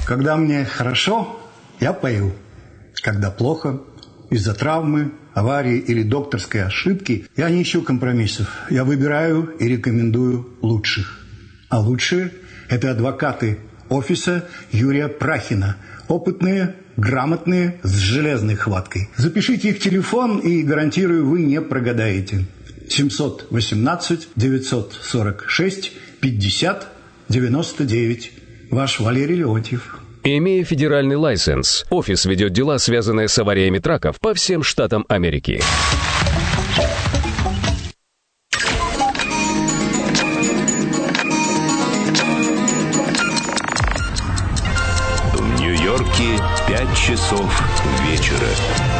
Когда мне хорошо, я пою. Когда плохо, из-за травмы, аварии или докторской ошибки, я не ищу компромиссов. Я выбираю и рекомендую лучших. А лучшие – это адвокаты офиса Юрия Прахина. Опытные, грамотные, с железной хваткой. Запишите их телефон, и, гарантирую, вы не прогадаете. 718-946-50-99. Ваш Валерий Леонтьев. Имея федеральный лайсенс, офис ведет дела, связанные с авариями траков по всем штатам Америки. В Нью-Йорке 5 часов вечера.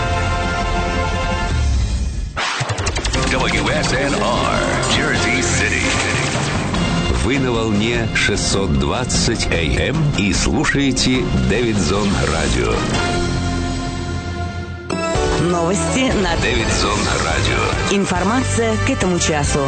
WSNR, Jersey City. Вы на волне 620 АМ и слушаете Дэвидсон Радио. Новости на Дэвидсон Радио. Информация к этому часу.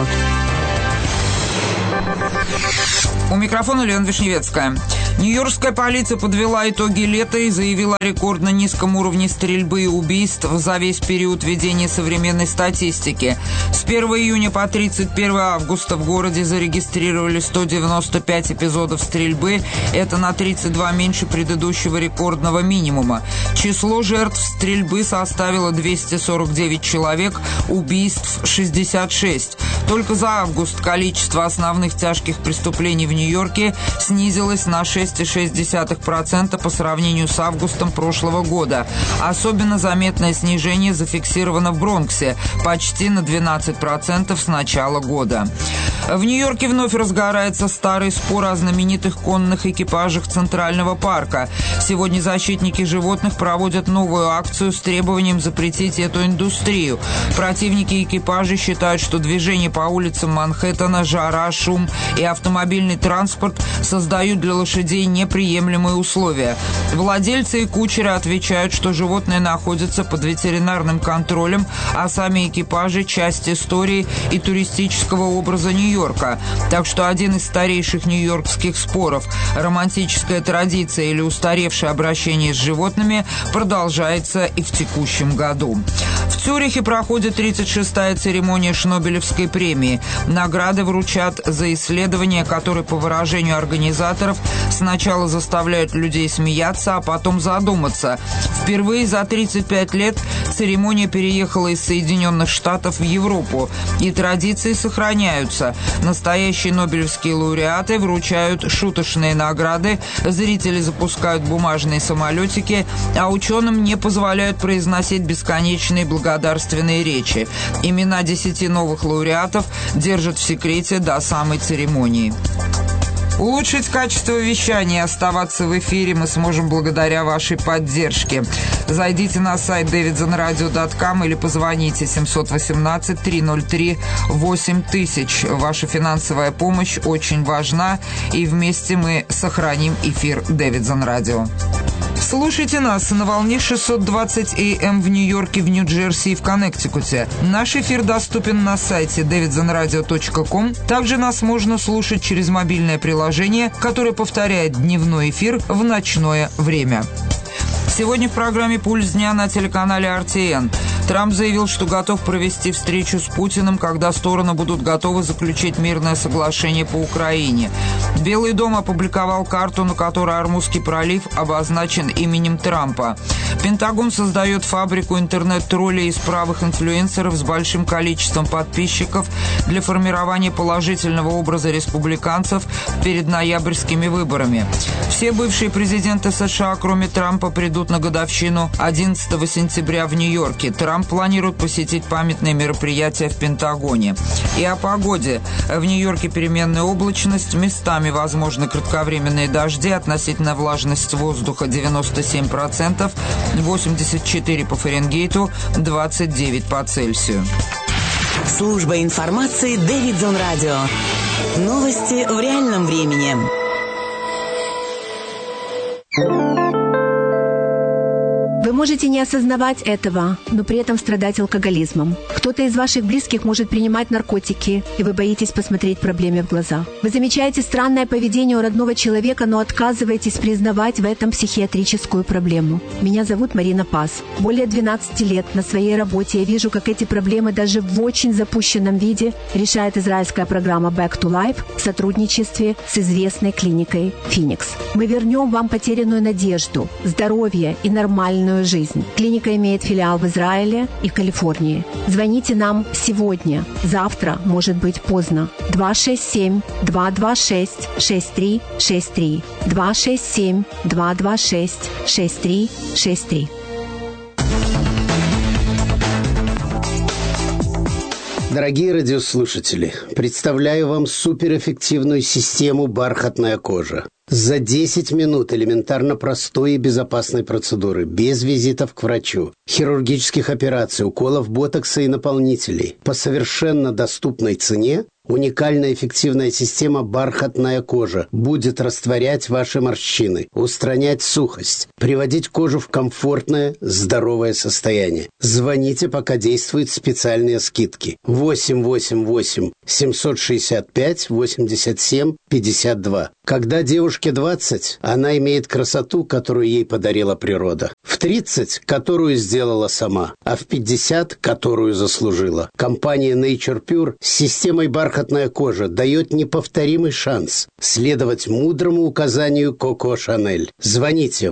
У микрофона Лена Вишневецкая. Нью-Йоркская полиция подвела итоги лета и заявила о рекордно низком уровне стрельбы и убийств за весь период ведения современной статистики. С 1 июня по 31 августа в городе зарегистрировали 195 эпизодов стрельбы. Это на 32 меньше предыдущего рекордного минимума. Число жертв стрельбы составило 249 человек, убийств 66. Только за август количество основных тяжких преступлений в Нью-Йорке снизилось на 6,6% по сравнению с августом прошлого года. Особенно заметное снижение зафиксировано в Бронксе – почти на 12% с начала года. В Нью-Йорке вновь разгорается старый спор о знаменитых конных экипажах Центрального парка. Сегодня защитники животных проводят новую акцию с требованием запретить эту индустрию. Противники экипажей считают, что движение по улицам Манхэттена, жара, шум и автомобильный транспорт создают для лошадей неприемлемые условия. Владельцы и кучеры отвечают, что животные находятся под ветеринарным контролем, а сами экипажи – часть истории и туристического образа Нью-Йорка. Так что один из старейших нью-йоркских споров – романтическая традиция или устаревшее обращение с животными – продолжается и в текущем году. В Цюрихе проходит 36-я церемония Шнобелевской премии. Награды вручат за исследования, которые, по выражению организаторов, сначала заставляют людей смеяться, а потом задуматься. Впервые за 35 лет церемония переехала из Соединенных Штатов в Европу, и традиции сохраняются. Настоящие нобелевские лауреаты вручают шуточные награды, зрители запускают бумажные самолетики, а ученым не позволяют произносить бесконечные благодарственные речи. Имена 10 новых лауреатов держат в секрете до самой церемонии. Улучшить качество вещания и оставаться в эфире мы сможем благодаря вашей поддержке. Зайдите на сайт davidsonradio.com или позвоните 718-303-8000. Ваша финансовая помощь очень важна, и вместе мы сохраним эфир Дэвидсон Радио. Слушайте нас на волне 620 АМ в Нью-Йорке, в Нью-Джерси и в Коннектикуте. Наш эфир доступен на сайте davidsonradio.com. Также нас можно слушать через мобильное приложение, которое повторяет дневной эфир в ночное время. Сегодня в программе «Пульс дня» на телеканале RTN. Трамп заявил, что готов провести встречу с Путиным, когда стороны будут готовы заключить мирное соглашение по Украине. Белый дом опубликовал карту, на которой Ормузский пролив обозначен именем Трампа. Пентагон создает фабрику интернет-троллей из правых инфлюенсеров с большим количеством подписчиков для формирования положительного образа республиканцев перед ноябрьскими выборами. Все бывшие президенты США, кроме Трампа, придут на годовщину 11 сентября в Нью-Йорке. Трамп планирует посетить памятные мероприятия в Пентагоне. И о погоде. В Нью-Йорке переменная облачность, местами возможны кратковременные дожди, относительная влажность воздуха 97%, 84 по Фаренгейту, 29 по Цельсию. Служба информации Дэвидсон Радио. Новости в реальном времени. Вы можете не осознавать этого, но при этом страдать алкоголизмом. Кто-то из ваших близких может принимать наркотики, и вы боитесь посмотреть проблеме в глаза. Вы замечаете странное поведение у родного человека, но отказываетесь признавать в этом психиатрическую проблему. Меня зовут Марина Пас. Более 12 лет на своей работе я вижу, как эти проблемы даже в очень запущенном виде решает израильская программа Back to Life в сотрудничестве с известной клиникой Phoenix. Мы вернем вам потерянную надежду, здоровье и нормальную жизнь. Клиника имеет филиал в Израиле и Калифорнии. Звоните нам сегодня. Завтра может быть поздно. 267-226-6363. 267-226-6363. Дорогие радиослушатели, представляю вам суперэффективную систему «Бархатная кожа». За 10 минут элементарно простой и безопасной процедуры, без визитов к врачу, хирургических операций, уколов ботокса и наполнителей, по совершенно доступной цене, уникальная эффективная система «Бархатная кожа» будет растворять ваши морщины, устранять сухость, приводить кожу в комфортное, здоровое состояние. Звоните, пока действуют специальные скидки. 888-765-87-52. Когда девушке 20, она имеет красоту, которую ей подарила природа. В 30, которую сделала сама, а в 50, которую заслужила. Компания Nature Pure с системой «Бархатная кожа» дает неповторимый шанс следовать мудрому указанию Коко Шанель. Звоните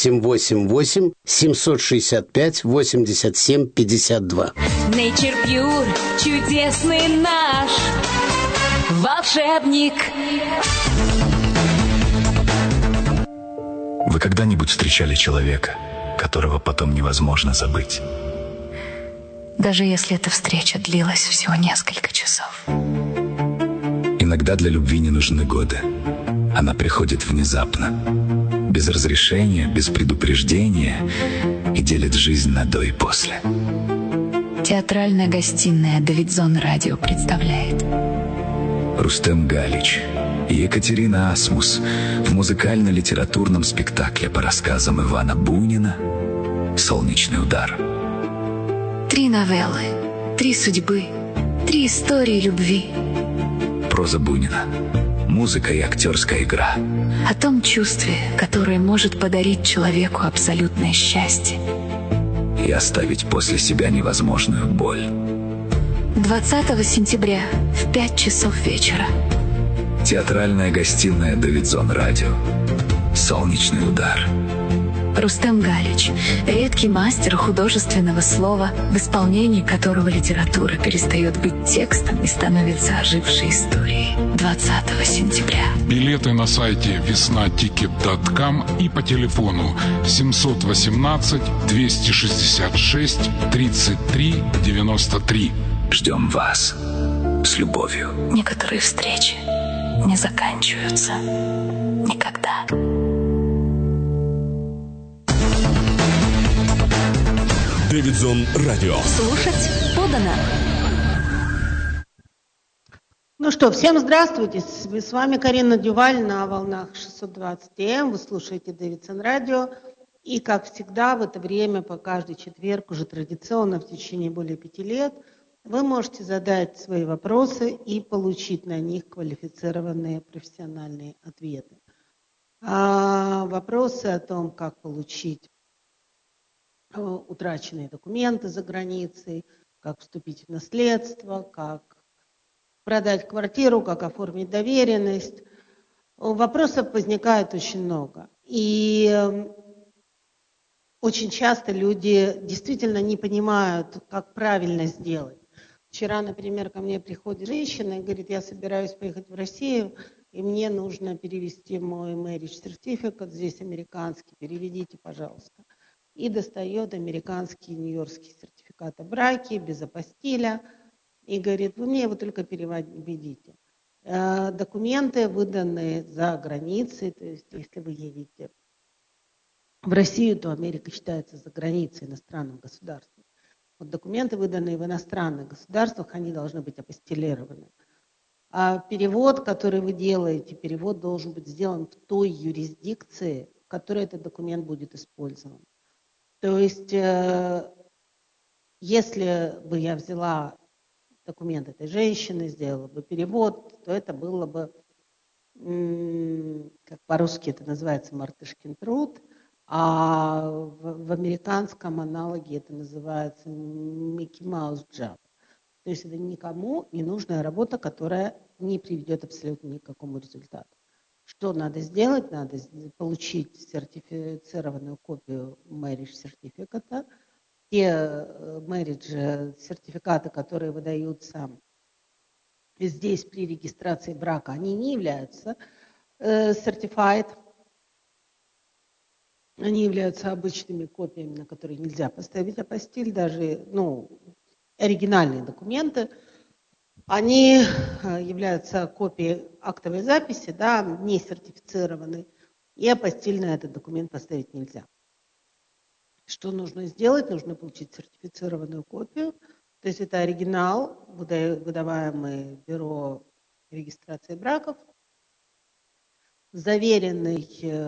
888-765-87-52. Nature Pure, чудесный наш волшебник. Вы когда-нибудь встречали человека, которого потом невозможно забыть? Даже если эта встреча длилась всего несколько часов. Иногда для любви не нужны годы. Она приходит внезапно, без разрешения, без предупреждения и делит жизнь на до и после. Театральная гостиная «Давидзон Радио» представляет Рустем Галич и Екатерина Асмус в музыкально-литературном спектакле по рассказам Ивана Бунина «Солнечный удар». 3 новеллы, 3 судьбы, 3 истории любви. Проза Бунина, музыка и актерская игра. О том чувстве, которое может подарить человеку абсолютное счастье и оставить после себя невозможную боль. 20 сентября в 5 часов вечера. Театральная гостиная «Давидзон Радио». «Солнечный удар». Рустем Галич, редкий мастер художественного слова, в исполнении которого литература перестает быть текстом и становится ожившей историей. 20 сентября. Билеты на сайте веснатикет.ком и по телефону 718-266-33-93. Ждем вас с любовью. Некоторые встречи не заканчиваются никогда. Давидзон Радио. Слушать подано. Ну что, всем здравствуйте. С вами Карина Дюваль на волнах 620 АМ. Вы слушаете Давидзон Радио. И, как всегда, в это время, по каждый четверг, уже традиционно в течение более 5 лет, вы можете задать свои вопросы и получить на них квалифицированные профессиональные ответы. Вопросы о том, как получить утраченные документы за границей, как вступить в наследство, как продать квартиру, как оформить доверенность. Вопросов возникает очень много. И очень часто люди действительно не понимают, как правильно сделать. Вчера, например, ко мне приходит женщина и говорит: я собираюсь поехать в Россию, и мне нужно перевести мой marriage certificate, здесь американский, переведите, пожалуйста. И достает американский нью-йоркский сертификат о браке, без апостиля, и говорит: вы мне его только переведите. Документы, выданные за границей, то есть если вы едете в Россию, то Америка считается за границей, иностранным государством. Вот документы, выданные в иностранных государствах, они должны быть апостилированы. А перевод, который вы делаете, перевод должен быть сделан в той юрисдикции, в которой этот документ будет использован. То есть, если бы я взяла документ этой женщины, сделала бы перевод, то это было бы, как по-русски это называется, мартышкин труд, а в американском аналоге это называется Mickey Mouse Job. То есть это никому не нужная работа, которая не приведет абсолютно ни к какому результату. Что надо сделать? Надо получить сертифицированную копию marriage certificate. Те marriage сертификаты, которые выдаются здесь при регистрации брака, они не являются certified. Они являются обычными копиями, на которые нельзя поставить апостиль, даже оригинальные документы. Они являются копией актовой записи, да, не сертифицированы, и апостиль на этот документ поставить нельзя. Что нужно сделать? Нужно получить сертифицированную копию, то есть это оригинал, выдаваемый Бюро регистрации браков, заверенный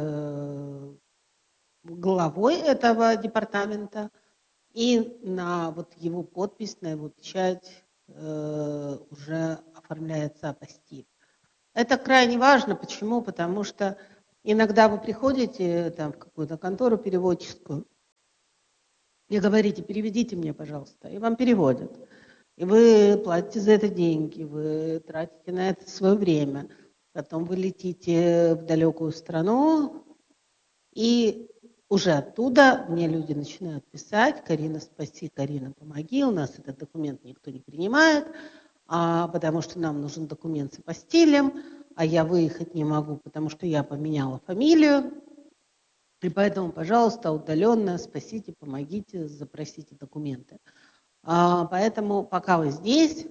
главой этого департамента, и на вот его подпись, на его печать уже оформляется апостиль. Это крайне важно. Почему? Потому что иногда вы приходите там, в какую-то контору переводческую и говорите: переведите мне, пожалуйста, и вам переводят. И вы платите за это деньги, вы тратите на это свое время. Потом вы летите в далекую страну, и уже оттуда мне люди начинают писать: Карина, спаси, Карина, помоги, у нас этот документ никто не принимает, потому что нам нужен документ с апостилем, а я выехать не могу, потому что я поменяла фамилию, и поэтому, пожалуйста, удаленно спасите, помогите, запросите документы. Поэтому пока вы здесь,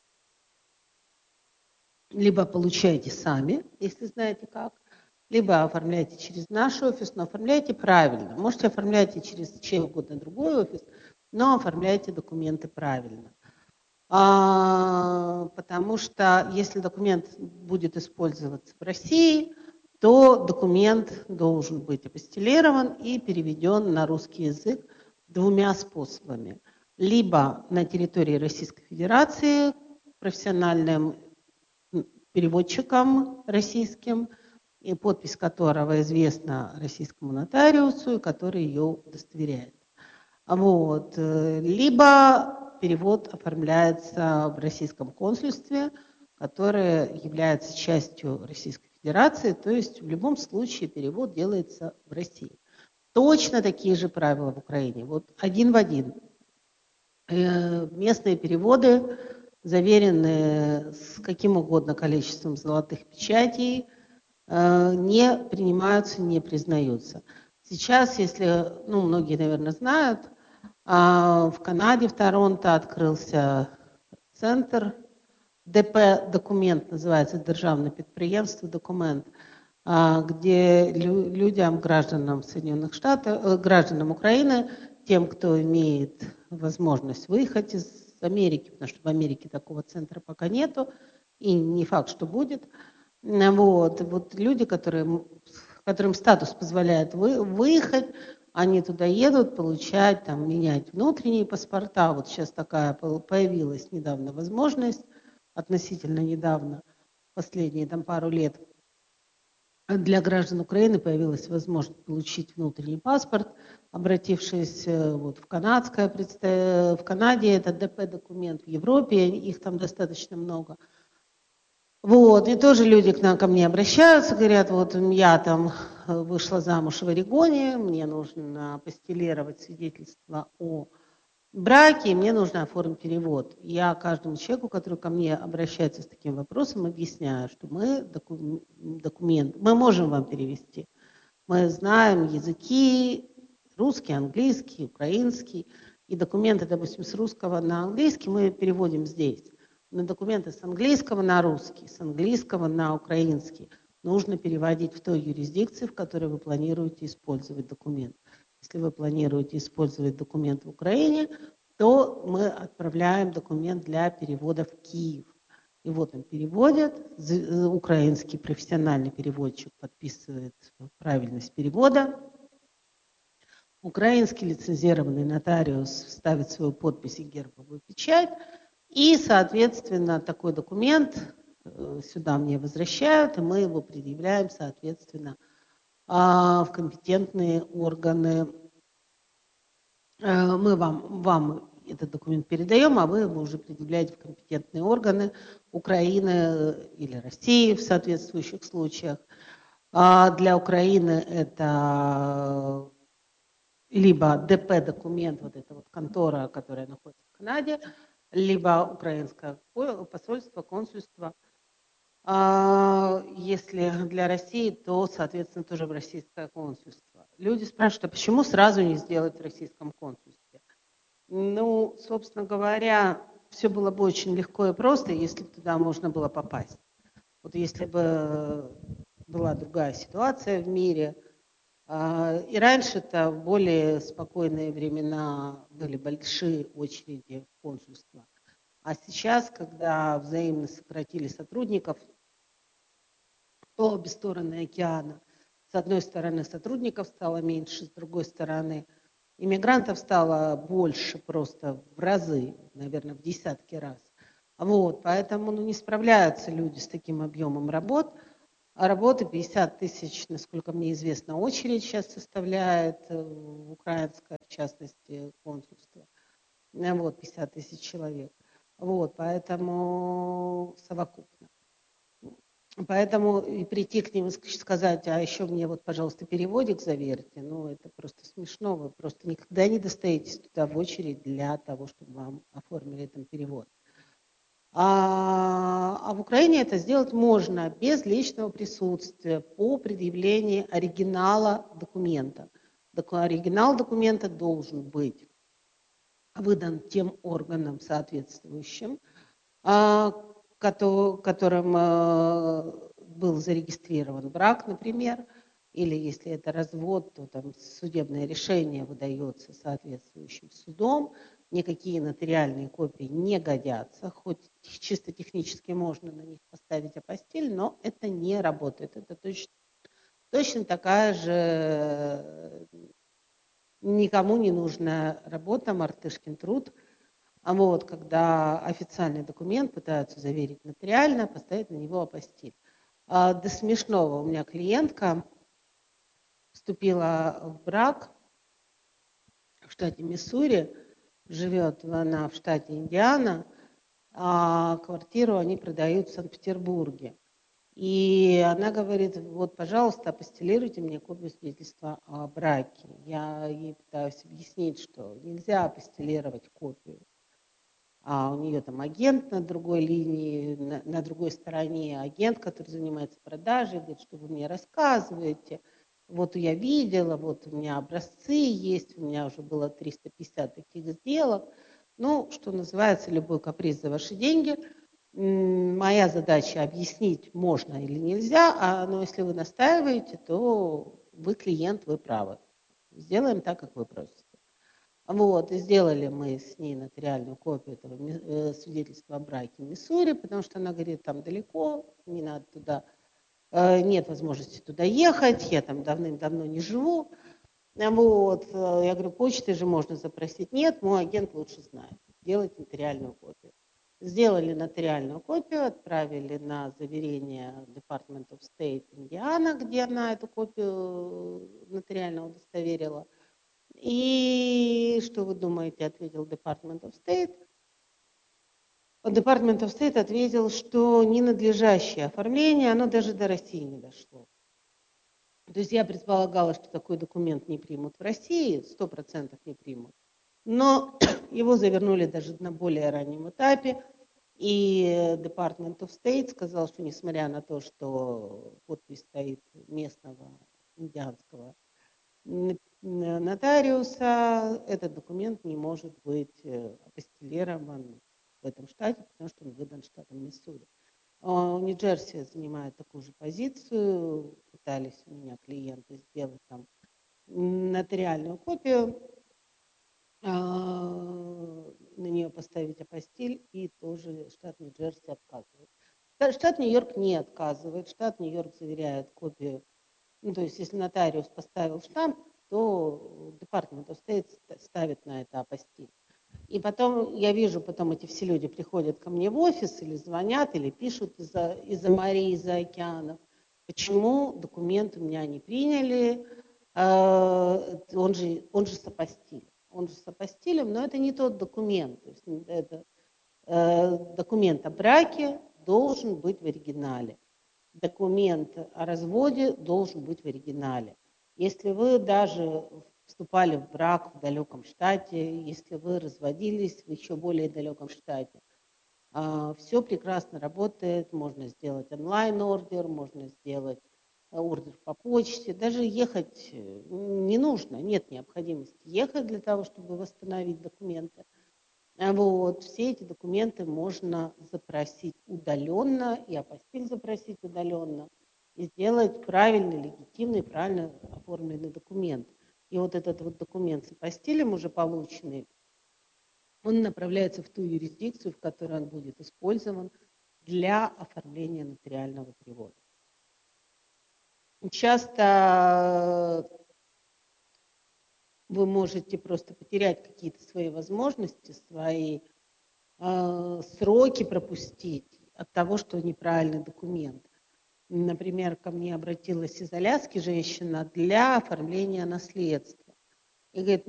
либо получаете сами, если знаете как, либо оформляйте через наш офис, но оформляйте правильно. Можете оформлять и через чей угодно другой офис, но оформляйте документы правильно. Потому что если документ будет использоваться в России, то документ должен быть апостилирован и переведен на русский язык двумя способами. Либо на территории Российской Федерации профессиональным переводчиком российским, и подпись которого известна российскому нотариусу, и который ее удостоверяет. Либо перевод оформляется в российском консульстве, которое является частью Российской Федерации, то есть в любом случае перевод делается в России. Точно такие же правила в Украине, один в один. Местные переводы, заверенные с каким угодно количеством золотых печатей, не принимаются, не признаются. Сейчас, если, многие, наверное, знают, в Канаде, в Торонто открылся центр ДП «Документ», называется, «Державное предприемство Документ», где людям, гражданам Соединенных Штатов, гражданам Украины, тем, кто имеет возможность выехать из Америки, потому что в Америке такого центра пока нету, и не факт, что будет. Люди, которым статус позволяет выехать, они туда едут, получать, менять внутренние паспорта. Вот сейчас такая появилась недавно возможность, относительно недавно, последние пару лет, для граждан Украины появилась возможность получить внутренний паспорт, обратившись в Канаде это ДП-документ, в Европе их там достаточно много. И тоже люди ко мне обращаются, говорят: я вышла замуж в Орегоне, мне нужно апостилировать свидетельство о браке, и мне нужно оформить перевод. Я каждому человеку, который ко мне обращается с таким вопросом, объясняю, что мы мы можем вам перевести. Мы знаем языки русский, английский, украинский, и документы, допустим, с русского на английский мы переводим здесь. Но документы с английского на русский, с английского на украинский нужно переводить в той юрисдикции, в которой вы планируете использовать документ. Если вы планируете использовать документ в Украине, то мы отправляем документ для перевода в Киев. И он переводят, украинский профессиональный переводчик подписывает правильность перевода. украинский лицензированный нотариус ставит свою подпись и гербовую печать, и, соответственно, такой документ сюда мне возвращают, и мы его предъявляем, соответственно, в компетентные органы. Мы вам этот документ передаем, а вы его уже предъявляете в компетентные органы Украины или России в соответствующих случаях. Для Украины это либо ДП-документ, вот эта вот контора, которая находится в Канаде, либо украинское посольство, консульство. Если для России, то, соответственно, тоже в российское консульство. Люди спрашивают, а почему сразу не сделать в российском консульстве? Ну, собственно говоря, все было бы очень легко и просто, если бы туда можно было попасть. Вот если бы была другая ситуация в мире, и раньше-то в более спокойные времена были большие очереди в консульство. А сейчас, когда взаимно сократили сотрудников по обе стороны океана, с одной стороны сотрудников стало меньше, с другой стороны иммигрантов стало больше просто в разы, наверное, в десятки раз. Вот, поэтому не справляются люди с таким объемом работ. А работы 50 тысяч, насколько мне известно, очередь сейчас составляет украинское, в частности, консульство. Вот, 50 тысяч человек. Вот, поэтому совокупно. Поэтому и прийти к ним и сказать, а еще мне вот, пожалуйста, переводик заверьте, ну, это просто смешно. Вы просто никогда не достаетесь туда в очередь для того, чтобы вам оформили там перевод. А в Украине это сделать можно без личного присутствия по предъявлении оригинала документа. Оригинал документа должен быть выдан тем органам соответствующим, которым был зарегистрирован брак, например, или если это развод, то там судебное решение выдается соответствующим судом. Никакие нотариальные копии не годятся, хоть чисто технически можно на них поставить апостиль, но это не работает. Это точно такая же никому не нужная работа, мартышкин труд. А вот когда официальный документ пытаются заверить нотариально, поставить на него апостиль. До смешного у меня клиентка вступила в брак в штате Миссури, живет она в штате Индиана, а квартиру они продают в Санкт-Петербурге. И она говорит, вот, пожалуйста, апостилируйте мне копию свидетельства о браке. Я ей пытаюсь объяснить, что нельзя апостилировать копию. А у нее там агент на другой линии, на другой стороне, агент, который занимается продажей, говорит, что вы мне рассказываете. Вот я видела, вот у меня образцы есть, у меня уже было 350 таких сделок. Ну, что называется, любой каприз за ваши деньги. Моя задача объяснить, можно или нельзя, но если вы настаиваете, то вы клиент, вы правы. Сделаем так, как вы просите. Вот, и сделали мы с ней нотариальную копию этого свидетельства о браке в Миссури, потому что она говорит, там далеко, не надо туда, нет возможности туда ехать, я там давным-давно не живу. Вот, я говорю, почтой же можно запросить. Нет, мой агент лучше знает. Делать нотариальную копию. Сделали нотариальную копию, отправили на заверение Department of State Индиана, где она эту копию нотариально удостоверила. И что вы думаете, ответил Department of State? Department of State ответил, что ненадлежащее оформление, оно даже до России не дошло. То есть я предполагала, что такой документ не примут в России, 100% не примут. Но его завернули даже на более раннем этапе. И Department of State сказал, что несмотря на то, что подпись стоит местного индианского нотариуса, этот документ не может быть апостилирован в этом штате, потому что он выдан штатом Миссури. Нью-Джерси занимает такую же позицию. Пытались у меня клиенты сделать там нотариальную копию, на нее поставить апостиль, и тоже штат Нью-Джерси отказывает. Штат Нью-Йорк не отказывает. Штат Нью-Йорк заверяет копию. Ну, то есть, если нотариус поставил штамп, то Department of State ставит на это апостиль. И потом я вижу, потом эти все люди приходят ко мне в офис или звонят, или пишут из-за морей, из-за океанов. Почему документ у меня не приняли? Он же с апостилем. Он же с апостилем, но это не тот документ. То есть это, документ о браке должен быть в оригинале. Документ о разводе должен быть в оригинале. Если вы даже вступали в брак в далеком штате, если вы разводились в еще более далеком штате, все прекрасно работает, можно сделать онлайн-ордер, можно сделать ордер по почте, даже ехать не нужно, нет необходимости ехать для того, чтобы восстановить документы. Вот, все эти документы можно запросить удаленно, и апостиль запросить удаленно, и сделать правильный, легитимный, правильно оформленный документ. И вот этот вот документ с апостилем уже полученный, он направляется в ту юрисдикцию, в которой он будет использован для оформления нотариального перевода. Часто вы можете просто потерять какие-то свои возможности, свои сроки пропустить от того, что неправильный документ. Например, ко мне обратилась из Аляски женщина для оформления наследства. И говорит,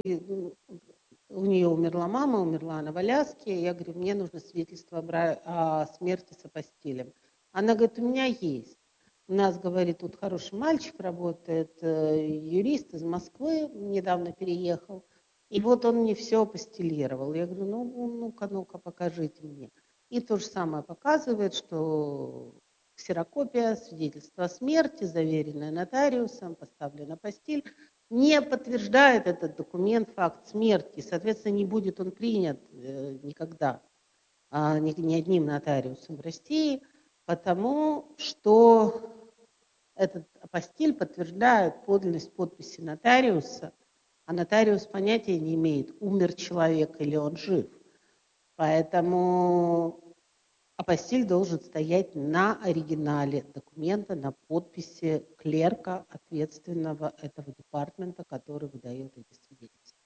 у нее умерла мама, умерла она в Аляске. Я говорю, мне нужно свидетельство о смерти с апостилем. Она говорит, у меня есть. У нас, говорит, тут хороший мальчик работает, юрист из Москвы, недавно переехал. И вот он мне все апостилировал. Я говорю, ну-ка, покажите мне. И то же самое показывает, что ксерокопия, свидетельство о смерти, заверенное нотариусом, поставлен апостиль, не подтверждает этот документ факт смерти. Соответственно, не будет он принят никогда ни одним нотариусом в России, потому что этот апостиль подтверждает подлинность подписи нотариуса, а нотариус понятия не имеет, умер человек или он жив. Поэтому апостиль должен стоять на оригинале документа, на подписи клерка, ответственного этого департамента, который выдает эти свидетельства.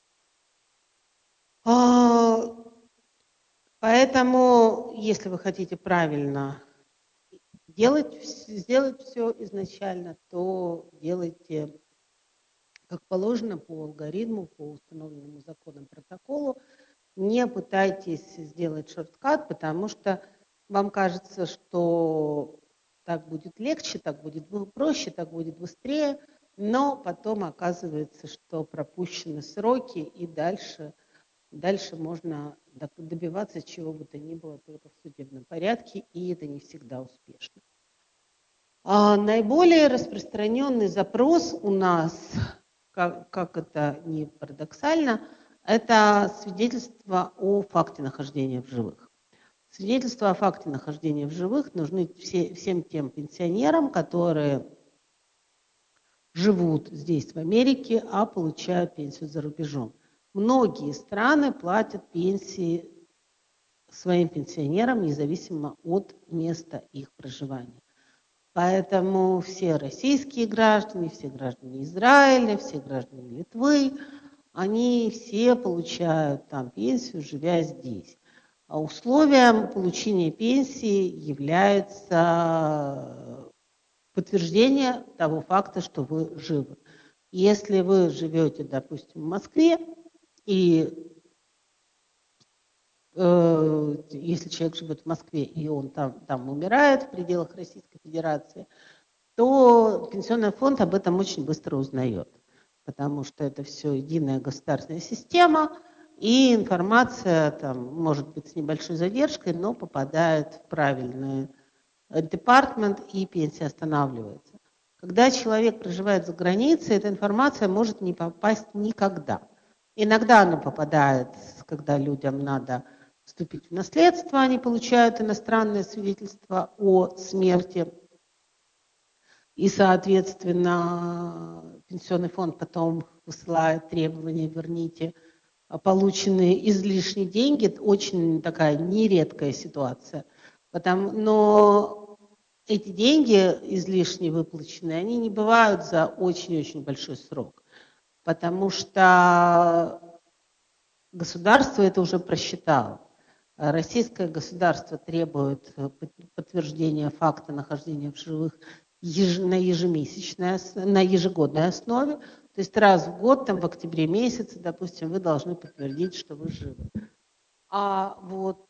Поэтому, если вы хотите правильно сделать все изначально, то делайте как положено по алгоритму, по установленному законом протоколу. Не пытайтесь сделать шорткат, потому что вам кажется, что так будет легче, так будет проще, так будет быстрее, но потом оказывается, что пропущены сроки, и дальше можно добиваться чего бы то ни было только в судебном порядке, и это не всегда успешно. Наиболее распространенный запрос у нас, как это ни парадоксально, это свидетельство о факте нахождения в живых. Свидетельства о факте нахождения в живых нужны всем тем пенсионерам, которые живут здесь, в Америке, а получают пенсию за рубежом. Многие страны платят пенсии своим пенсионерам, независимо от места их проживания. Поэтому все российские граждане, все граждане Израиля, все граждане Литвы, они все получают там пенсию, живя здесь. А условием получения пенсии является подтверждение того факта, что вы живы. Если вы живете, допустим, в Москве, и если человек живет в Москве, и он там умирает в пределах Российской Федерации, то Пенсионный фонд об этом очень быстро узнает, потому что это все единая государственная система, и информация там может быть с небольшой задержкой, но попадает в правильный департамент, и пенсия останавливается. Когда человек проживает за границей, эта информация может не попасть никогда. Иногда она попадает, когда людям надо вступить в наследство, они получают иностранное свидетельство о смерти. И, соответственно, Пенсионный фонд потом высылает требования: верните полученные излишние деньги. Это очень такая нередкая ситуация. Но эти деньги излишне выплаченные, они не бывают за очень-очень большой срок. потому что государство это уже просчитало. Российское государство требует подтверждения факта нахождения в живых на ежегодной основе. То есть раз в год, там, в октябре месяце, допустим, вы должны подтвердить, что вы живы. А вот,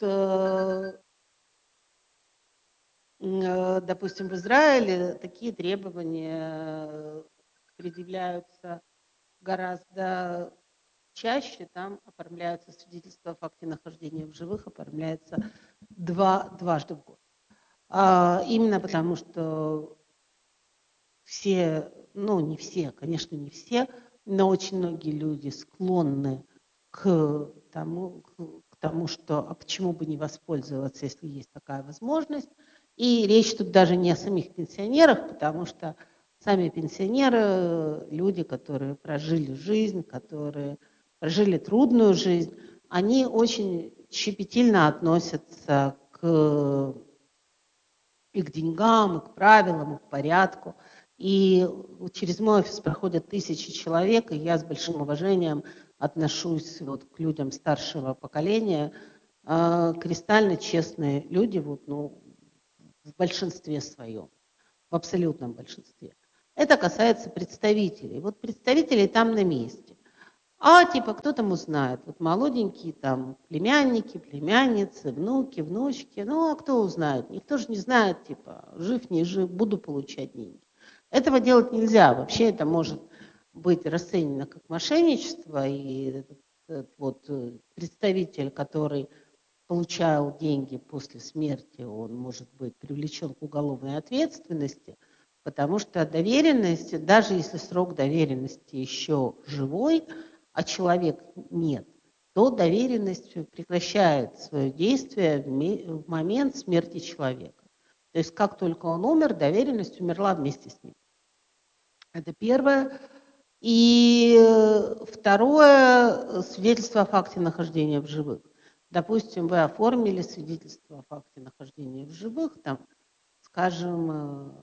допустим, в Израиле такие требования предъявляются гораздо чаще. Там оформляются свидетельства о факте нахождения в живых, оформляется дважды в год. Именно потому, что все, не все, конечно, не все, но очень многие люди склонны к тому, что а почему бы не воспользоваться, если есть такая возможность. И речь тут даже не о самих пенсионерах, потому что сами пенсионеры, люди, которые прожили жизнь, которые прожили трудную жизнь, они очень щепетильно относятся и к деньгам, и к правилам, и к порядку. И через мой офис проходят тысячи человек, и я с большим уважением отношусь к людям старшего поколения. Кристально честные люди, в большинстве своем, в абсолютном большинстве. Это касается представителей. Представителей там на месте. Кто там узнает? Молоденькие там племянники, племянницы, внуки, внучки. А кто узнает? Никто же не знает, жив, не жив, буду получать деньги. Этого делать нельзя. Вообще это может быть расценено как мошенничество. И представитель, который получал деньги после смерти, он может быть привлечен к уголовной ответственности, потому что доверенность, даже если срок доверенности еще живой, а человек нет, то доверенность прекращает свое действие в момент смерти человека. То есть как только он умер, доверенность умерла вместе с ним. Это первое. И второе, свидетельство о факте нахождения в живых. Допустим, вы оформили свидетельство о факте нахождения в живых, скажем,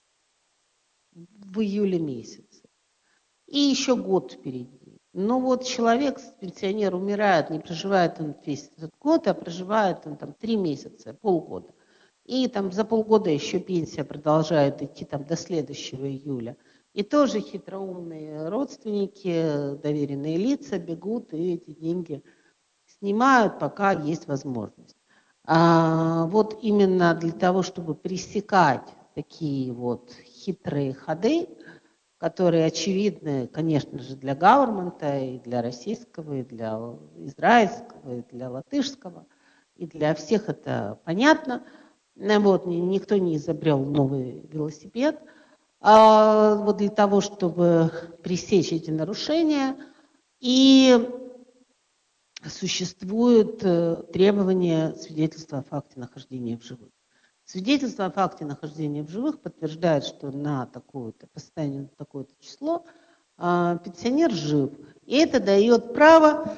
в июле месяце. И еще год впереди. Человек, пенсионер, умирает, не проживает он весь этот год, а проживает он 3 месяца, полгода. И за полгода еще пенсия продолжает идти до следующего июля. И тоже хитроумные родственники, доверенные лица бегут и эти деньги снимают, пока есть возможность. Именно для того, чтобы пресекать такие хитрые ходы, которые очевидны, конечно же, для гавермента, и для российского, и для израильского, и для латышского, и для всех это понятно. Никто не изобрел новый велосипед. Для того, чтобы пресечь эти нарушения, и существует требование свидетельства о факте нахождения в живых. Свидетельство о факте нахождения в живых подтверждает, что на такое-то, постоянно на такое-то число пенсионер жив. И это дает право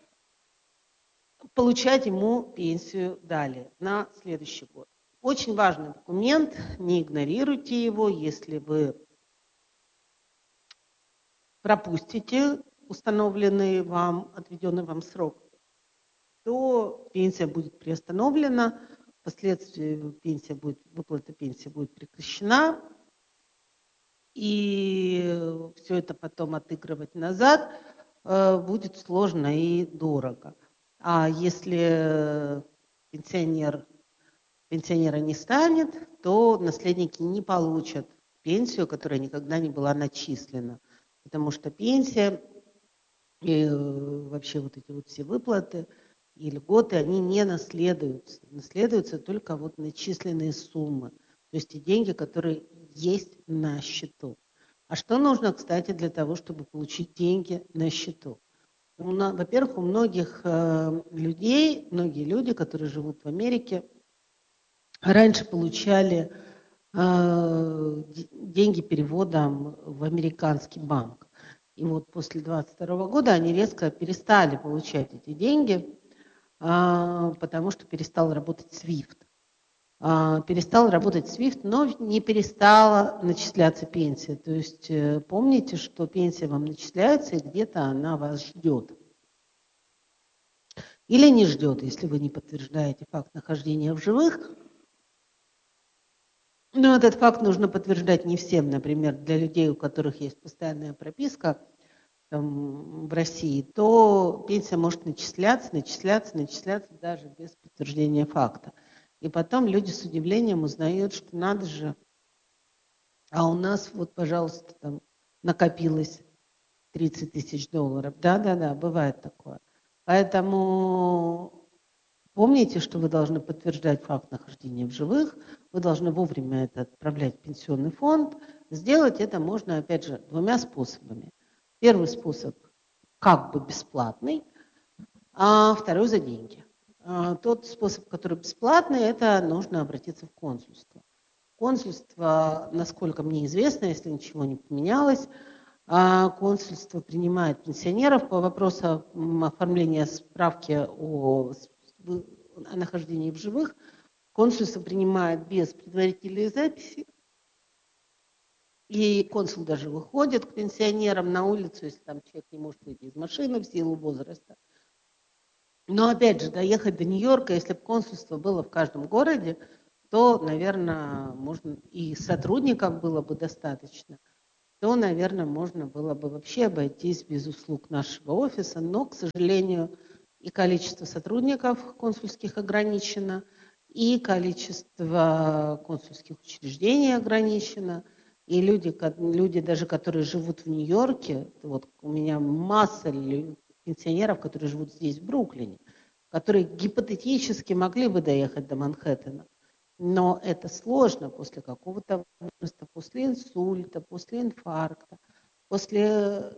получать ему пенсию далее, на следующий год. Очень важный документ, не игнорируйте его. Если вы пропустите установленный вам, отведенный вам срок, то пенсия будет приостановлена, впоследствии выплата пенсии будет прекращена, и все это потом отыгрывать назад будет сложно и дорого. А если пенсионера не станет, то наследники не получат пенсию, которая никогда не была начислена. Потому что пенсия и вообще эти все выплаты и льготы, они не наследуются. Наследуются только начисленные суммы. То есть те деньги, которые есть на счету. А что нужно, кстати, для того, чтобы получить деньги на счету? Во-первых, у многих людей, многие люди, которые живут в Америке, раньше получали деньги переводом в американский банк. И после 2022 года они резко перестали получать эти деньги, потому что перестал работать SWIFT. перестал работать SWIFT, но не перестала начисляться пенсия. То есть помните, что пенсия вам начисляется, и где-то она вас ждет. Или не ждет, если вы не подтверждаете факт нахождения в живых. Но этот факт нужно подтверждать не всем. Например, для людей, у которых есть постоянная прописка там, в России, то пенсия может начисляться даже без подтверждения факта. И потом люди с удивлением узнают, что надо же, а у нас вот, пожалуйста, там накопилось $30 тысяч. Да, бывает такое. Поэтому помните, что вы должны подтверждать факт нахождения в живых, вы должны вовремя это отправлять в пенсионный фонд. Сделать это можно, опять же, двумя способами. Первый способ как бы бесплатный, а второй за деньги. Тот способ, который бесплатный, это нужно обратиться в консульство. Консульство, насколько мне известно, если ничего не поменялось, консульство принимает пенсионеров по вопросу оформления справки о нахождении в живых. Консульство принимает без предварительной записи. И консул даже выходит к пенсионерам на улицу, если там человек не может выйти из машины в силу возраста. Но опять же, доехать до Нью-Йорка, если бы консульство было в каждом городе, то, наверное, можно и сотрудников было бы достаточно, то, наверное, можно было бы вообще обойтись без услуг нашего офиса. Но, к сожалению, и количество сотрудников консульских ограничено, и количество консульских учреждений ограничено. И люди даже, которые живут в Нью-Йорке, вот у меня масса пенсионеров, которые живут здесь, в Бруклине, которые гипотетически могли бы доехать до Манхэттена. Но это сложно после какого-то возраста, после инсульта, после инфаркта, после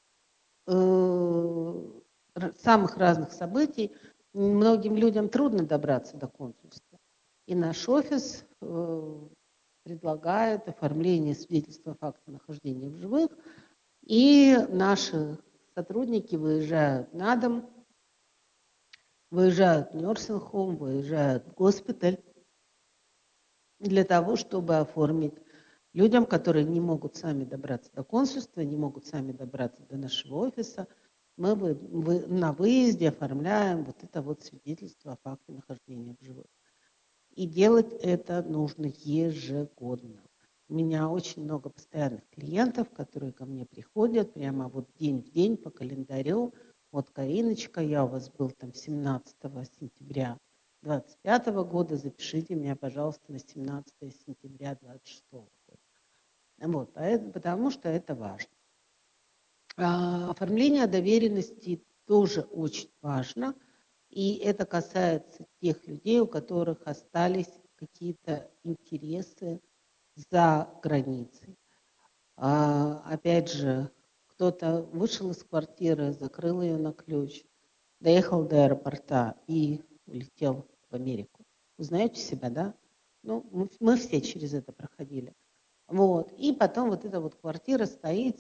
самых разных событий. Многим людям трудно добраться до консульства. И наш офис предлагает оформление свидетельства о факте нахождения в живых, и наши сотрудники выезжают на дом, выезжают в нёрсинг-хоум, выезжают в госпиталь для того, чтобы оформить людям, которые не могут сами добраться до консульства, не могут сами добраться до нашего офиса. Мы на выезде оформляем вот это вот свидетельство о факте нахождения в живых. И делать это нужно ежегодно. У меня очень много постоянных клиентов, которые ко мне приходят прямо вот день в день по календарю. Вот, Кариночка, я у вас был там 17 сентября 2025 года, запишите меня, пожалуйста, на 17 сентября 2026 года. Вот, потому что это важно. Оформление доверенности тоже очень важно. И это касается тех людей, у которых остались какие-то интересы за границей. Опять же, кто-то вышел из квартиры, закрыл ее на ключ, доехал до аэропорта и улетел в Америку. Узнаете себя, да? Ну, мы все через это проходили. Вот. И потом вот эта вот квартира стоит.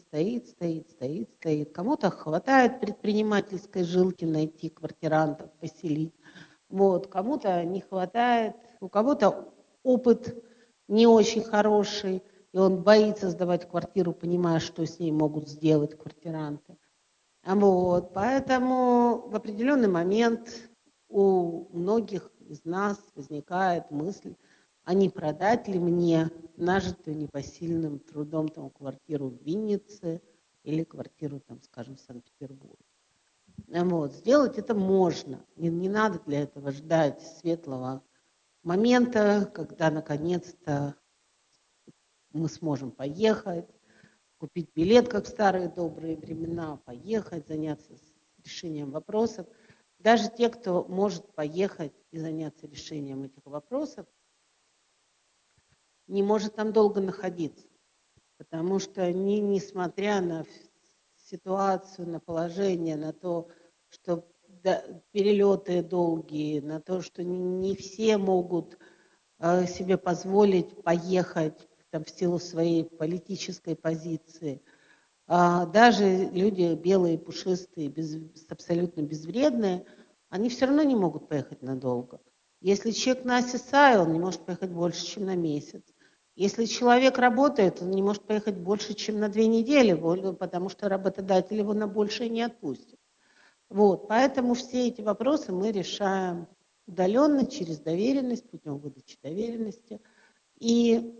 Кому-то хватает предпринимательской жилки найти квартирантов, поселить. Вот. Кому-то не хватает, у кого-то опыт не очень хороший, и он боится сдавать квартиру, понимая, что с ней могут сделать квартиранты. Вот. Поэтому в определенный момент у многих из нас возникает мысль, а не продать ли мне нажитую непосильным трудом там, квартиру в Виннице или квартиру, там, скажем, в Санкт-Петербурге. Вот. Сделать это можно. Не надо для этого ждать светлого момента, когда наконец-то мы сможем поехать, купить билет, как в старые добрые времена, поехать, заняться решением вопросов. Даже те, кто может поехать и заняться решением этих вопросов, не может там долго находиться, потому что несмотря на ситуацию, на положение, на то, что перелеты долгие, на то, что не все могут себе позволить поехать там, в силу своей политической позиции, даже люди белые, пушистые, абсолютно безвредные, они все равно не могут поехать надолго. Если человек на ССА, он не может поехать больше, чем на месяц. Если человек работает, он не может поехать больше, чем на 2 недели, потому что работодатель его на большее не отпустит. Вот, поэтому все эти вопросы мы решаем удаленно, через доверенность, путем выдачи доверенности. И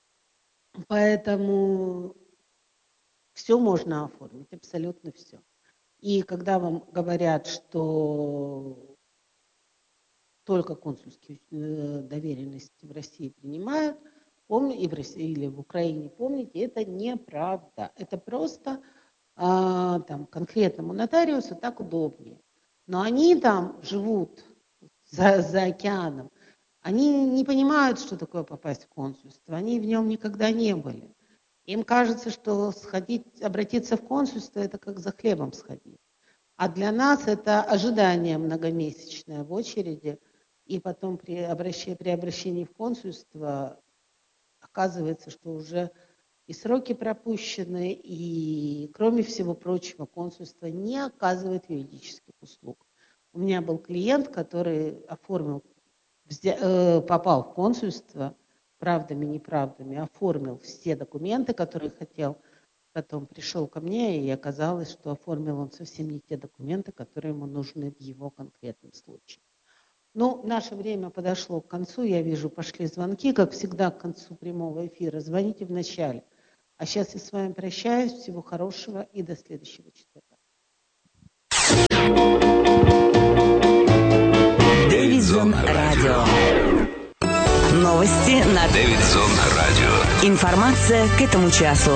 поэтому все можно оформить, абсолютно все. И когда вам говорят, что только консульские доверенности в России принимают, и в России или в Украине, помните, это неправда. Это просто там, конкретному нотариусу так удобнее. Но они там живут за океаном. Они не понимают, что такое попасть в консульство. Они в нем никогда не были. Им кажется, что обратиться в консульство – это как за хлебом сходить. А для нас это ожидание многомесячное в очереди. И потом при обращении в консульство оказывается, что уже и сроки пропущены, и, кроме всего прочего, консульство не оказывает юридических услуг. У меня был клиент, который попал в консульство, правдами, неправдами, оформил все документы, которые хотел, потом пришел ко мне, и оказалось, что оформил он совсем не те документы, которые ему нужны в его конкретном случае. Ну, наше время подошло к концу, я вижу, пошли звонки, как всегда, к концу прямого эфира. Звоните в начале. А сейчас я с вами прощаюсь, всего хорошего и до следующего четверга. Дэвидзон Радио. Новости на Дэвидзон Радио. Информация к этому часу.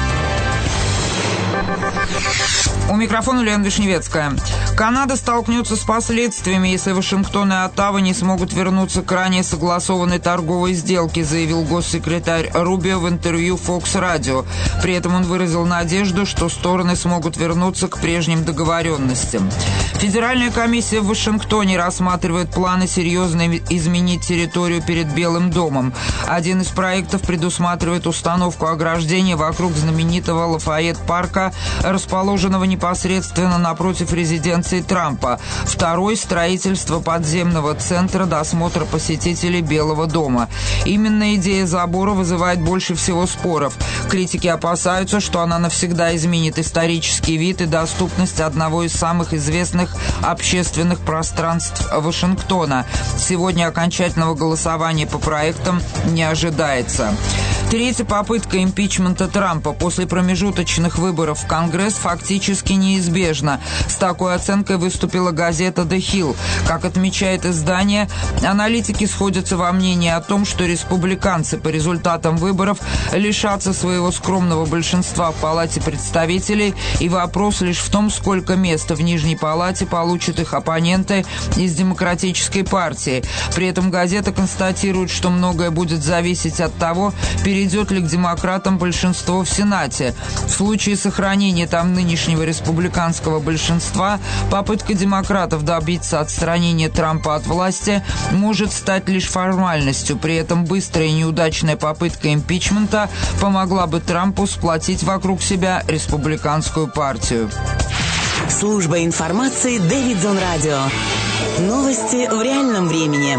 У микрофона Лена Вишневецкая. Канада столкнется с последствиями, если Вашингтон и Оттава не смогут вернуться к ранее согласованной торговой сделке, заявил госсекретарь Рубио в интервью Fox Radio. При этом он выразил надежду, что стороны смогут вернуться к прежним договоренностям. Федеральная комиссия в Вашингтоне рассматривает планы серьезно изменить территорию перед Белым домом. Один из проектов предусматривает установку ограждения вокруг знаменитого Лафайет-парка, расположенного непосредственно напротив резиденции Трампа. Второй – строительство подземного центра досмотра посетителей Белого дома. Именно идея забора вызывает больше всего споров. Критики опасаются, что она навсегда изменит исторический вид и доступность одного из самых известных общественных пространств Вашингтона. Сегодня окончательного голосования по проектам не ожидается. Третья попытка импичмента Трампа после промежуточных выборов в Конгресс фактически неизбежна. С такой оценкой выступила газета The Hill. Как отмечает издание, аналитики сходятся во мнении о том, что республиканцы по результатам выборов лишатся своего скромного большинства в Палате представителей, и вопрос лишь в том, сколько места в Нижней Палате получат их оппоненты из Демократической партии. При этом газета констатирует, что многое будет зависеть от того, перейдет ли к демократам большинство в Сенате. В случае сохранения там нынешнего республиканского большинства, попытка демократов добиться отстранения Трампа от власти может стать лишь формальностью. При этом быстрая и неудачная попытка импичмента помогла бы Трампу сплотить вокруг себя республиканскую партию. Служба информации Дэвидзон Радио. Новости в реальном времени.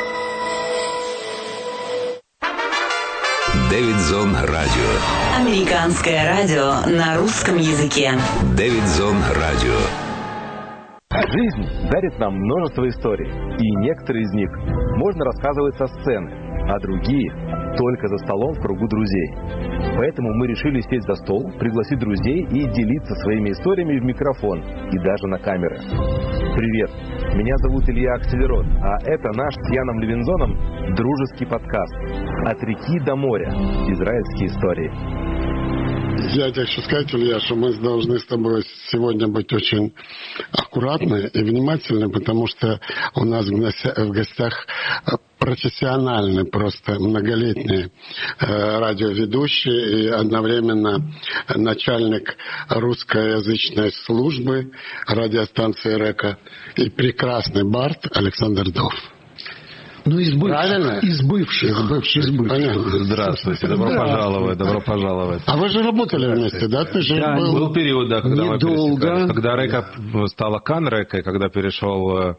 Дэвидзон Радио. Американское радио на русском языке. Дэвидзон Радио. Жизнь дарит нам множество историй, и некоторые из них можно рассказывать со сцены, а другие только за столом в кругу друзей. Поэтому мы решили сесть за стол, пригласить друзей и делиться своими историями в микрофон и даже на камеры. Привет, меня зовут Илья Акселерот, а это наш с Яном Левинзоном дружеский подкаст «От реки до моря. Израильские истории». Я тебе хочу сказать, Илья, что мы должны с тобой сегодня быть очень аккуратны и внимательны, потому что у нас в гостях профессиональный, просто многолетний радиоведущий и одновременно начальник русскоязычной службы радиостанции РЕКа и прекрасный бард Александр Дов. Ну, из бывших. Правильно? Из бывших. Понятно. Здравствуйте, добро пожаловать. А вы же работали вместе, да? Ты же был период, да, когда недолго. мы пересекались. Когда РЕКа стала КАН-РЕКой, когда перешел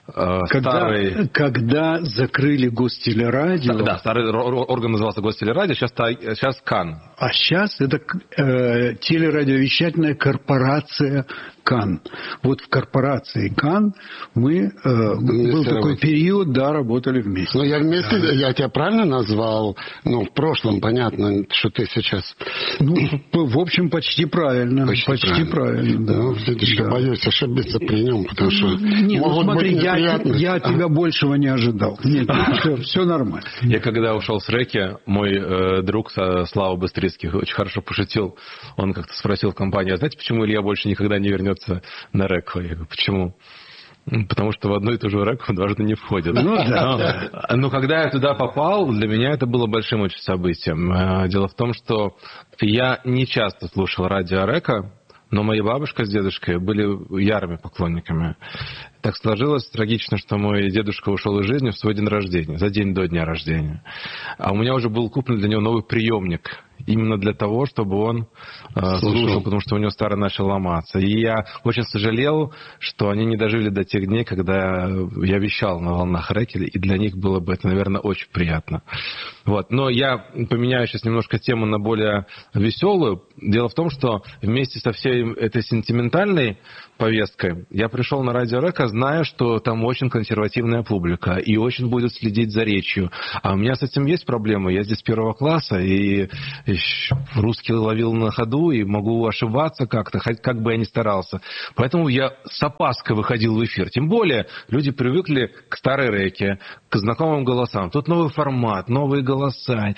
Когда закрыли Гостелерадио... Да, старый орган назывался Гостелерадио, сейчас КАН. А сейчас это телерадиовещательная корпорация КАН. Вот в корпорации КАН мы был такой период, да, работали вместе. Но я тебя правильно назвал? Ну, в прошлом, понятно, что ты сейчас... Ну, в общем, почти правильно. Почти правильно, да. Ну, видишь, я боюсь ошибиться при нем, потому что... смотри, я от тебя большего не ожидал. Нет, все нормально. Я когда ушел с рэки, мой друг Слава Быстрицкий очень хорошо пошутил. Он как-то спросил в компании: а знаете, почему Илья больше никогда не вернется на рэк? Я говорю: почему? Потому что в одну и ту же рэку дважды не входит. Ну да. Но когда я туда попал, для меня это было большим очень событием. Дело в том, что я не часто слушал радио рэка, но моя бабушка с дедушкой были ярыми поклонниками. Так сложилось трагично, что мой дедушка ушел из жизни в свой день рождения, за день до дня рождения. А у меня уже был куплен для него новый приемник, именно для того, чтобы он слушал, потому что у него старый начал ломаться. И я очень сожалел, что они не дожили до тех дней, когда я вещал на волнах рэки, и для них было бы это, наверное, очень приятно. Вот. Но я поменяю сейчас немножко тему на более веселую. Дело в том, что вместе со всей этой сентиментальной повесткой я пришел на радио рэка, зная, что там очень консервативная публика и очень будет следить за речью. А у меня с этим есть проблемы. Я здесь первого класса, и русский ловил на ходу, и могу ошибаться как-то, как бы я ни старался. Поэтому я с опаской выходил в эфир. Тем более люди привыкли к старой рэке, к знакомым голосам. Тут новый формат, новые голоса.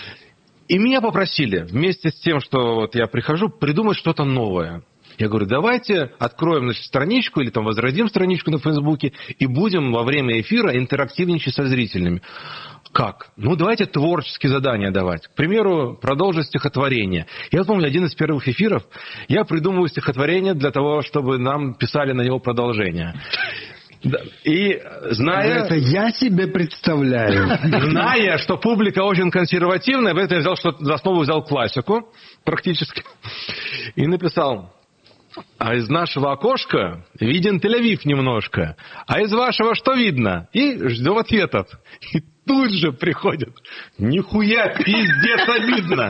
И меня попросили вместе с тем, что вот я прихожу, придумать что-то новое. Я говорю: давайте откроем, значит, страничку или там возродим страничку на Фейсбуке и будем во время эфира интерактивничать со зрителями. Как? Ну, давайте творческие задания давать. К примеру, продолжить стихотворение. Я помню, один из первых эфиров я придумываю стихотворение для того, чтобы нам писали на него продолжение. И зная... Это я себе представляю. Зная, что публика очень консервативная, в этом я за основу взял классику практически и написал: а из нашего окошка виден Тель-Авив немножко, а из вашего что видно? И ждем ответов. И тут же приходят: нихуя, пиздец, видно.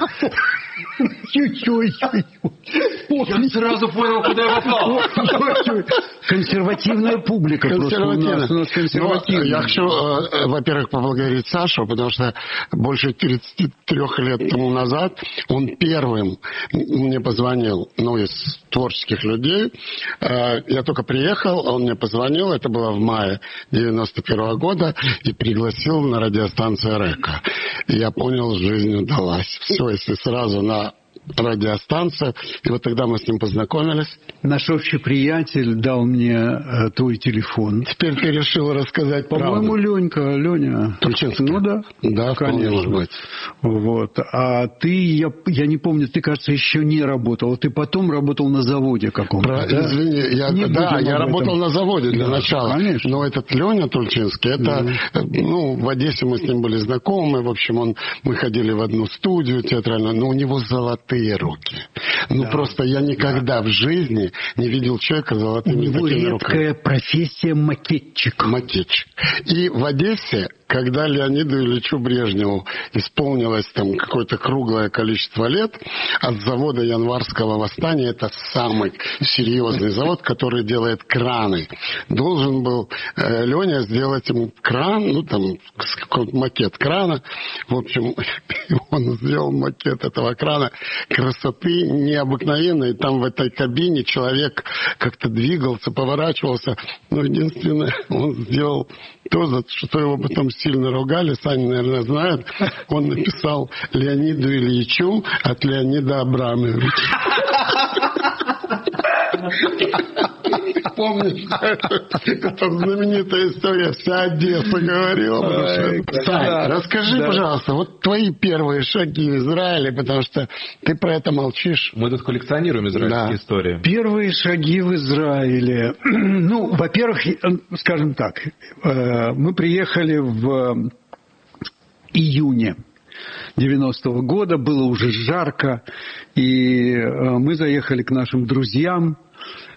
Я сразу понял, куда я попал. Консервативная публика просто у нас консервативная. Я хочу, во-первых, поблагодарить Сашу, потому что больше 33 лет тому назад он первым мне позвонил, из творческих людей. Я только приехал, он мне позвонил, это было в мае 91 года, и пригласил на радиостанцию РЭКа. И я понял, жизнь удалась. Все, если сразу на радиостанцию. И вот тогда мы с ним познакомились. Наш общий приятель дал мне твой телефон. Теперь ты решил рассказать правду. По-моему, Леня. Тульчинский. Ну да. Да, конечно. Может быть. Вот. А ты, я не помню, ты, кажется, еще не работал. Ты потом работал на заводе каком-то. Да? Извини, я работал на заводе для начала. Конечно. Но этот Леня Тульчинский, это, в Одессе мы с ним были знакомы. В общем, мы ходили в одну студию театральную, но у него золотые руки. Просто я никогда в жизни не видел человека с золотыми такими руками. У него редкая профессия макетчик. Макетчик. И в Одессе, когда Леониду Ильичу Брежневу исполнилось там какое-то круглое количество лет, от завода Январского восстания, это самый серьезный завод, который делает краны, должен был Леня сделать ему кран, макет крана. В общем, он сделал макет этого крана красоты необыкновенной. Там в этой кабине человек как-то двигался, поворачивался. Но единственное, он сделал то, за что его потом сильно ругали, Саня, наверное, знает. Он написал Леониду Ильичу от Леонида Абрамовича. Помнишь, это знаменитая история, вся Одесса говорила. Сань, расскажи, пожалуйста, вот твои первые шаги в Израиле, потому что ты про это молчишь. Мы тут коллекционируем израильские истории. Первые шаги в Израиле. Во-первых, скажем так, мы приехали в июне 90-го года, было уже жарко, и мы заехали к нашим друзьям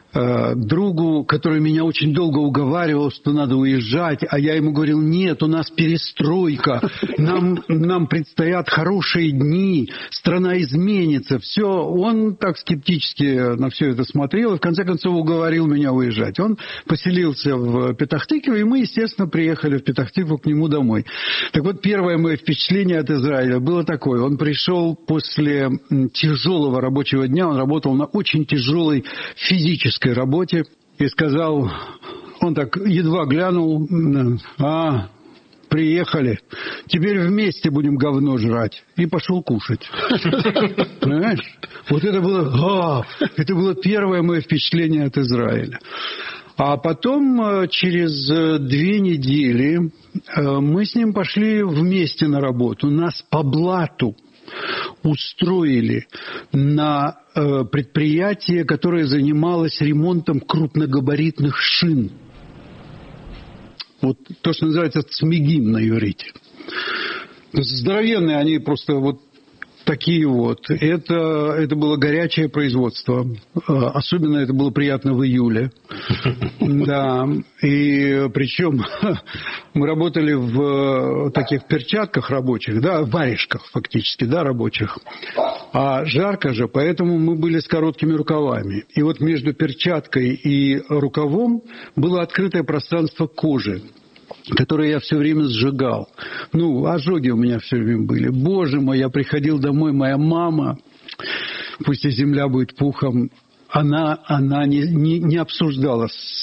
другу, который меня очень долго уговаривал, что надо уезжать, а я ему говорил: нет, у нас перестройка, нам предстоят хорошие дни, страна изменится, все. Он так скептически на все это смотрел и в конце концов уговорил меня уезжать. Он поселился в Петах-Тикве, и мы, естественно, приехали в Петах-Тикву к нему домой. Так вот, первое мое впечатление от Израиля было такое. Он пришел после тяжелого рабочего дня, он работал на очень тяжелой физической работе, и сказал, он так едва глянул: приехали, теперь вместе будем говно жрать. И пошел кушать. Понимаешь? Вот это было первое мое впечатление от Израиля. А потом, через 2 недели, мы с ним пошли вместе на работу. Нас по блату устроили на предприятие, которое занималось ремонтом крупногабаритных шин. Вот то, что называется цмигим на иврите. Здоровенные они просто вот такие вот. Это было горячее производство. Особенно это было приятно в июле. Да. И причем мы работали в таких перчатках рабочих, да, в варежках фактически, да, рабочих. А жарко же, поэтому мы были с короткими рукавами. И вот между перчаткой и рукавом было открытое пространство кожи, которые я все время сжигал. Ожоги у меня все время были. Боже мой, я приходил домой, моя мама, пусть и земля будет пухом, она не обсуждала